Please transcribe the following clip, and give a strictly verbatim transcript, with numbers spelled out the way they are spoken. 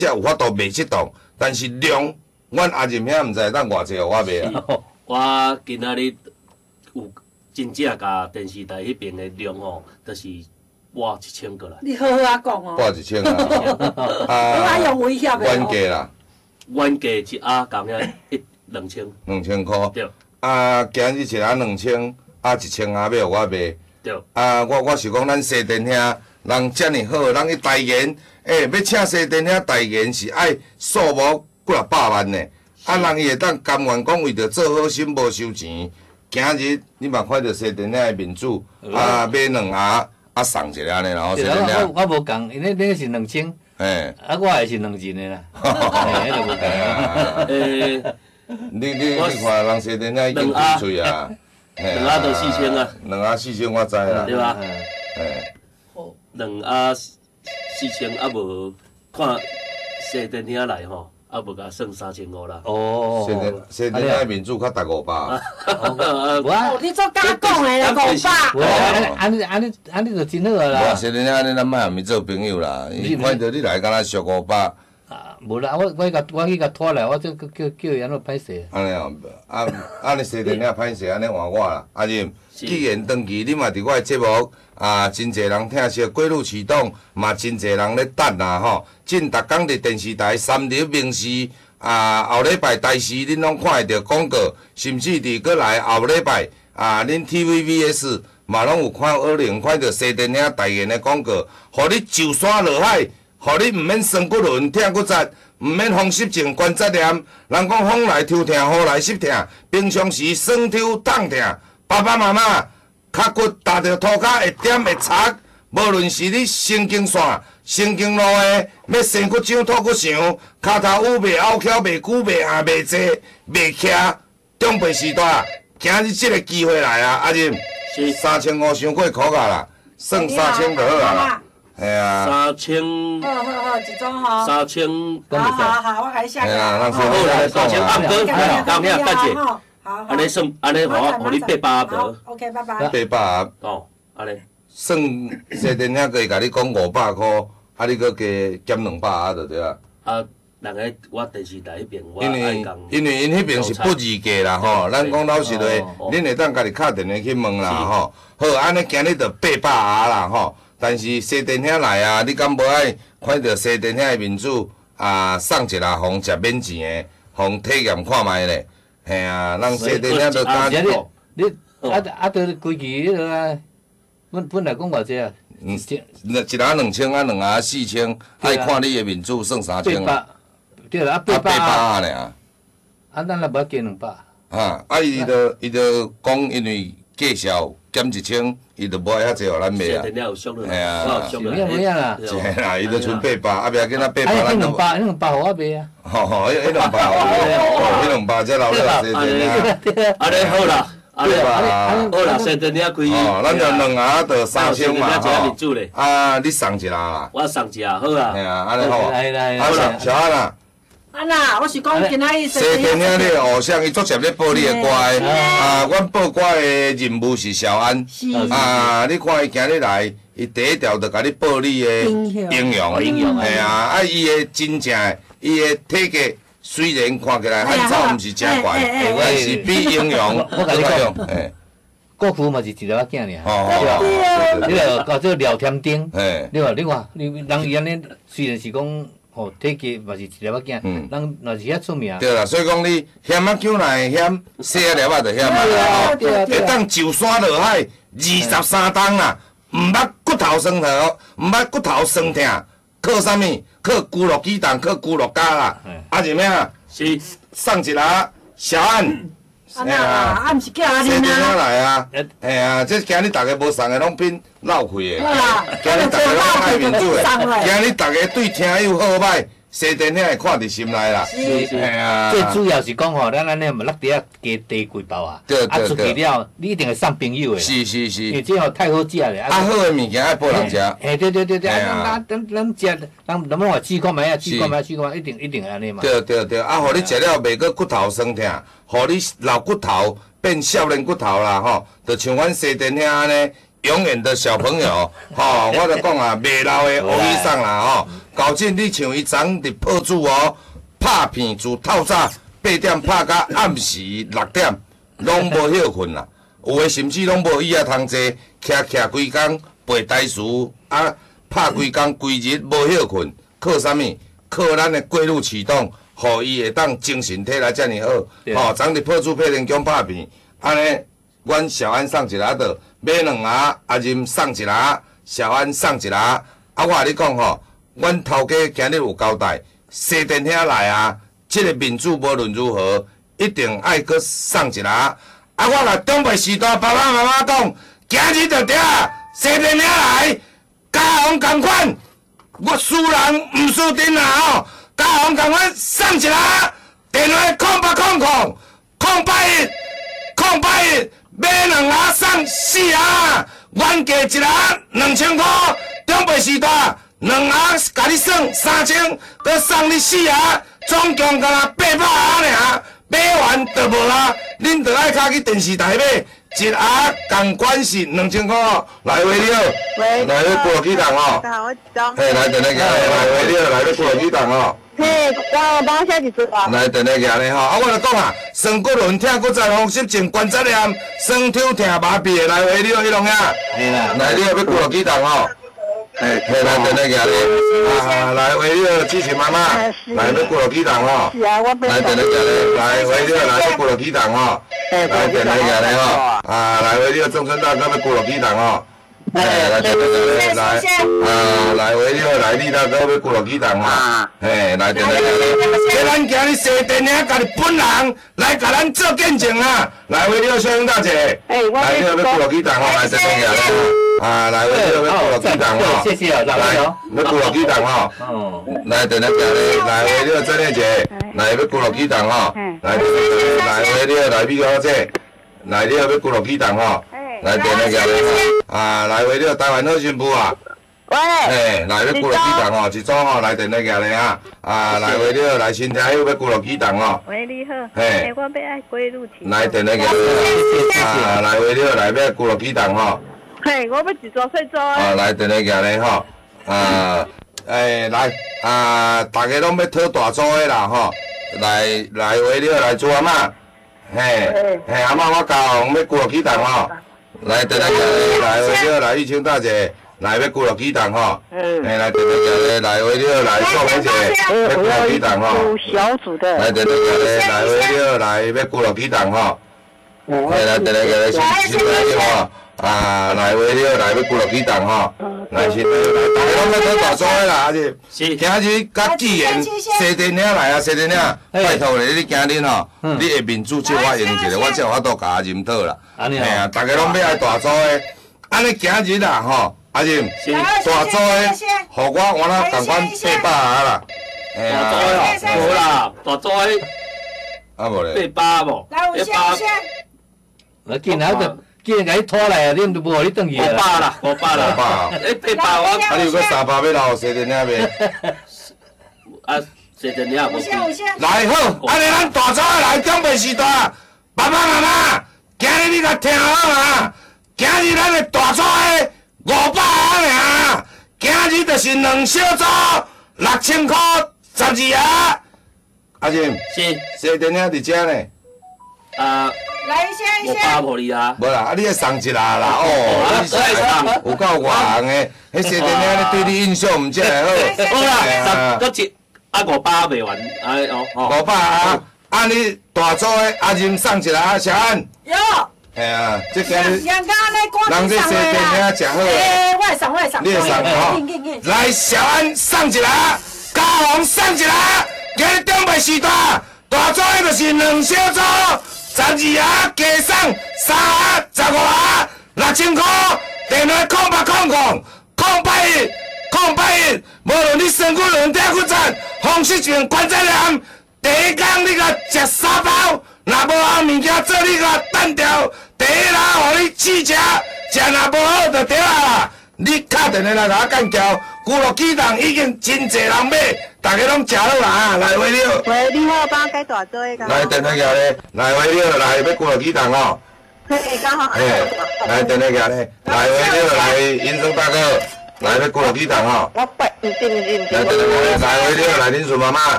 才有法度卖这档，但是量，阮阿任遐毋知当偌济互我卖啊。 我今仔日有真正甲电视台迄边的量吼，就是挖一千个来。 你好好啊讲哦。 挂一千啊！啊， 我还用威胁的。 原价啦， 原价一鸭共遐一两千。 两千箍。 对。 啊，今日一鸭两千，啊一千鸭要互我卖。 对。 啊，我我是讲咱西电遐人遮尔好，人去代言，诶、欸，要请西电遐代言是爱数无几啊百万呢。啊，人伊会当甘愿讲为着做好心无收钱。今日你嘛看到西电遐的面子，啊买两鸭，啊送一个安尼啦，吼西电遐。 我我无共，因为你是两千， 诶， 啊我也是两斤的啦，嘿，迄就无共啊。 诶， 你你你看人西电遐已经几岁啊？ 两鸭都四千啊。 两鸭四千我知啦。 对吧？ 诶。 两鸭四千，啊无看西电遐来吼。啊，无甲算三千五啦。 哦， 西电西电遐面子较值五百。 哦，你做假讲的啦，五百。 安尼安尼安尼就真好啦。 无西电遐安尼咱莫暗暝做朋友啦，伊看到你来敢若俗五百。 啊，无啦，我我甲我去甲拖来，我叫叫叫叫伊安怎歹势。 安尼哦，啊安尼西电遐歹势，安尼换我啦。阿任，既然长期你嘛伫我的节目。啊，真侪人听说过路启动，嘛真侪人咧等啦吼。尽逐工伫电视台、三立、明视啊，后礼拜台视恁拢看会到广告，甚至伫过来后礼拜啊，恁 T V B S 嘛拢有看二零看到西电遐代言的广告，互你就山落海，互你毋免酸骨轮、痛骨折，毋免风湿症、关节炎。人讲风来抽痛，雨来湿痛，平常时酸抽痛痛，爸爸妈妈。脚骨踏着涂骹会点会擦，无论是你神经线、神经路的，要生骨长、吐骨长，骹头乌袂拗翘、袂久、袂下、袂坐、袂徛，长辈时代，今日即个机会来啊！阿任，三千五伤过苦啊啦，算三千就好啊啦。系啊。三千。 好好好，一种吼。 三千。 好好好，我甲你写。 系啊，咱好啦，三千暗哥，讲遐大姐。 好， 安尼算，安尼互我，互你八百得。 OK，拜拜。 八百。 哦，安尼。 算西电遐可以甲你讲五百箍，啊，你搁加减两百啊，就对啊。 啊，人个我电视台迄边，我因为因为因迄边是不二价啦吼，咱讲老实话，恁会当家己敲电话去问啦吼。好，安尼今日就八百啊啦吼。但是西电遐来啊，你敢无爱看到西电遐的面子啊？送一啦，互食免钱的，互体验看卖咧。嘿啊，咱西电遐都敢做。 你啊啊，都规矩迄个啊，本本来讲偌济啊？ 嗯，一一下两千啊，两下四千，爱看你的面子算三千啊。 对啦，啊八百啊尔。啊， 咱也无加两百。 啊，啊伊就伊就讲，因为介绍减一千，伊就无爱遐济互咱卖啊。 系啊， 有影有影啦。 是啦，伊就剩八百，啊，不要紧啊，八百咱就。 啊，迄两百，迄两百互我卖啊。 吼吼，迄迄两百互你，迄两百才留了西电遐。 安尼好啦。啊，好啦，西电遐开。 哦，咱就两下就三千嘛吼。啊，你送一下啦。 我送一下，好啊。 系啊，安尼好啊。好啦，小安啦。 安娜，我是讲今仔日西电遐你的偶像，伊足接咧报你的歌的。啊，阮报歌的任务是小安。啊，你看伊今日来，伊第一条就甲你报你的英雄。 英雄。 系啊，啊，伊的真正的，伊的体格。虽然看起来汉草毋是真悬，但是比英雄我甲你讲，国父嘛是一条仔囝尔， 哦， 你个叫做廖添丁， 嘿， 你话你看，你人伊安尼虽然是讲吼体格嘛是一条仔囝，人若是遐出名， 对啦，所以讲你险啊救来险，细啊了啊就险啊啦吼，会当就山落海二十三冬啦，毋捌骨头酸痛，毋捌骨头酸痛。靠啥物？靠骨碌鸡蛋，靠骨碌胶啦。啊，是咩啊？ 是送一下小安。 啊那啊，毋是叫阿你玲啊。 来啊？嘿啊，这今日大家无送的拢变闹开的。 啊， 今日大家拢爱面子的。今日大家对听友好歹，西电遐会看伫心内啦。 是是。啊。最主要是讲吼，咱安尼嘛落地啊加地贵包啊。 对对对。 啊出去了，你一定会送朋友的。 是是是。 因为这吼太好食咧。 啊好的物件爱拨人食。 嘿对对对对，啊咱咱食，咱咱咱话试看卖啊，试看卖，试看卖，一定一定安尼嘛。 对对对，啊，互你食了袂阁骨头酸痛，互你老骨头变少年骨头啦吼，就像阮西电遐安尼， 永远的小朋友，吼、我就讲啊，袂老的乌衣裳啦，吼、高进你像伊昨伫报纸哦，拍片自透早八点拍到暗时六点，拢无休困啦。有诶甚至拢无椅仔通坐，徛徛规工背台词，啊，拍规工规日无休困，靠啥物？靠咱的过路启动，互伊会当精神体来遮尔好。吼、昨伫报纸配连讲拍片，安尼，阮小安送一下倒。买两盒，阿任送一盒，小安送一盒。啊，我甲你讲吼，阮头家今日有交代，西电遐来啊，即、这个面子无论如何，一定爱搁送一盒。啊，我甲长辈时代爸爸妈妈讲，今日就对啊，西电遐来，家红同款，我输人毋输阵啊吼，家红同款送一盒，电话空八空空，空八一，空八一。买两盒送四盒，原价一盒两千块，长辈时代两盒甲你算三千，搁送你四盒，总共干那八百盒尔，买完就无啊！恁着爱卡去电视台买，一盒共款是两千块。来喂了，来要过去档哦。嘿，来等下个，来喂了，来要过去档哦。 嘿，我帮我写一支啊。 来，等下个咧吼，啊，我来讲啊，酸骨轮疼骨在风湿症关节炎，酸痛疼麻痹的来回你迄拢呀。 嘿啦， 来，你要要过落几档吼？嘿，嘿，来，等下个咧，啊，来回你支持妈妈，来要过落几档吼？ 是啊，我买。 来，等下个咧，来回你来要过落几档吼？来，等下个咧吼，啊，来回你终身大哥要过落几档吼？哎，来等下个咧，来，啊，来回你来你大哥要过落几档吼？嘿，来等下个咧。这咱今日西电影家己本人来甲咱做见证啊！来，为了小英大姐， 哎，我来，你要过落几档吼？来，等下个啊，来，为了要过落几档吼？ 谢谢啊， 来，要过落几档吼？ 哦， 来，等下个咧，来，为了郑丽姐，来要过落几档吼？来，来，为了来美国姐，来，你要要过落几档吼？来，等下个咧，啊，来，为了台湾好新妇啊！ 喂， 嘿，来要过落几档吼？一组吼，来等下个咧啊！啊，来为了来新家友要过落几档吼？ 喂，你好， 嘿哎，我要爱归路去。 来等下个啊，来为了来要过落几档吼？ 嘿，我要一桌细桌啊， 的。 来等下个咧吼，啊，诶，来啊，大家拢要讨大组的啦吼，来来为了来做阿嬷，嘿，嘿阿嬷我教红要过落几档吼？来等下个咧，来为了来玉清大姐。来要过落几档吼？嗯。哎，来等下个咧，来为了来宋梅姐要过落几档吼？ 小组的。 来等下个咧，来为了来要过落几档吼？哎，来等下个咧，新新来的吼，啊，来为了来要过落几档吼？来新来，大家拢要讨大组的啦，阿是。是。今日甲纪元西电影来啊，西电影，拜托咧，你今日吼，你下面主借我用一下，我才有法度甲阿任讨啦。 安尼嘿啊，大家拢要爱大组的，安尼今日啦吼。阿任，大组的，互我我那共款八百啊啦。 大组的哦，无啦，大组的啊无咧。 八百无， 来，有先有先。 那既然就既然甲你拖来啊，恁都无互你转去五百啦，五百啦。 五百啊。 诶，八百我。 啊，你有搁三百要留西电影卖？ 啊，西电影无。 有先有先。 来好，安尼咱大组的来长辈时代，爸爸妈妈，今日你甲听好啊！今日咱的大组的。五百尔，今日就是两小组，六千块，十二盒。阿任， 是， 西电影伫遮呢。 啊， 来一先一我先。 八无你啊。 无啦，啊你要送一下啦哦，你送有够外行的，迄西电影对你印象毋遮会好。 好啦，十搁一啊五百袂完，哎哦哦。 五百啊，啊你大组的阿任送一下，小安。 有。 嘿啊，即今日。 人家咧赶紧人这西电影食好诶。 诶，我会送，我会送。 你会送吼？来，小安送一下，嘉宏送一下，今日长辈时代，大组的就是两小组，十二盒加送三盒，十五盒，六千块。电话空八空空，空八一，空八一。无论你身躯两点骨折，风湿症关节炎，第一工你甲食三包。若无好物件做，你甲等掉，第一啦，互你试食，食若无好就对啦。你敲电话来甲我干叫，古乐鸡蛋已经真侪人买，大家拢食好啦啊！来为了， 喂，你好，帮我改大桌的。 来电话个咧，来为了来要古乐鸡蛋哦。 可以刚好。 嘿，来电话起来，来回了来银生大哥，来要过落去谈吼。 我拜，唔进唔进。 来电话来回了来林顺妈妈。